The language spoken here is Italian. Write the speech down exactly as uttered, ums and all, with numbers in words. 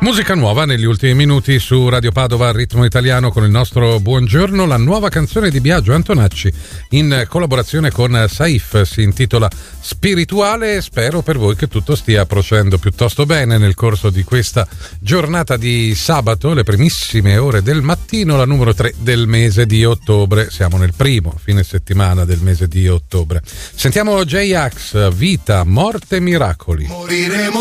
Musica nuova negli ultimi minuti su Radio Padova, Ritmo Italiano, con il nostro buongiorno. La nuova canzone di Biagio Antonacci in collaborazione con Saif si intitola Spirituale. Spero per voi che tutto stia procedendo piuttosto bene nel corso di questa giornata di sabato, le primissime ore del mattino, la numero tre del mese di ottobre. Siamo nel primo fine settimana del mese di ottobre. Sentiamo J-Ax, Vita, Morte, Miracoli. Moriremo